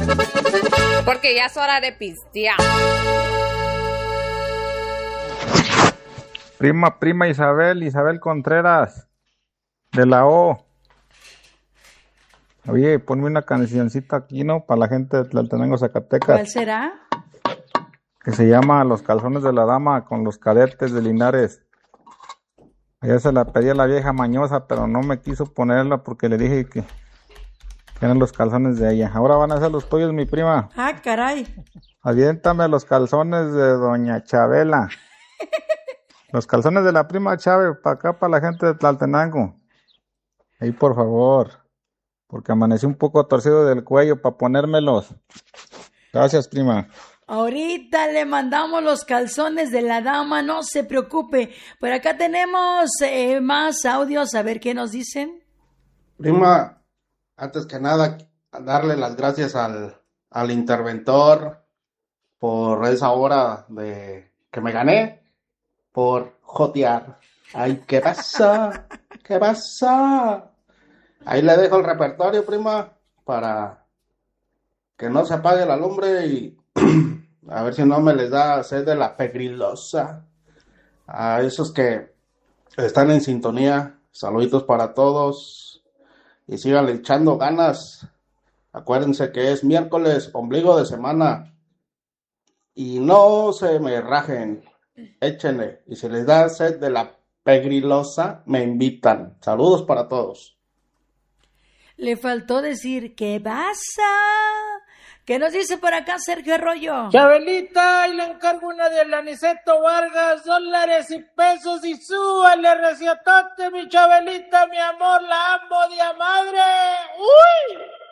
Porque ya es hora de pistear. Prima Isabel Contreras, de la O. Oye, ponme una cancioncita aquí, ¿no? Para la gente de Tlaltenango, Zacatecas. ¿Cuál será? Que se llama Los calzones de la dama con los cadetes de Linares. Ayer se la pedí a la vieja mañosa, pero no me quiso ponerla porque le dije que eran los calzones de ella. Ahora van a ser los tuyos, mi prima. Ah, caray. Aviéntame los calzones de doña Chabela. Los calzones de la prima Chávez, para acá, para la gente de Tlaltenango. Ahí, por favor. Porque amanecí un poco torcido del cuello para ponérmelos. Gracias, prima. Ahorita le mandamos los calzones de la dama, no se preocupe. Por acá tenemos más audios, a ver qué nos dicen. Prima, antes que nada, darle las gracias al interventor por esa hora de que me gané, por jotear. Ay, ¿qué pasa? ¿Qué pasa? Ahí le dejo el repertorio, prima, para que no se apague la lumbre y a ver si no me les da sed de la pegrilosa. A esos que están en sintonía, saluditos para todos y sigan echando ganas. Acuérdense que es miércoles, ombligo de semana, y no se me rajen, échenle. Y si les da sed de la pegrilosa, me invitan. Saludos para todos. Le faltó decir, ¿qué pasa? ¿Qué nos dice por acá Sergio Arroyo? Chabelita, y le encargo una de Aniceto Vargas, dólares y pesos, y súbale reciotote, mi Chabelita, mi amor, la amo de a madre. ¡Uy!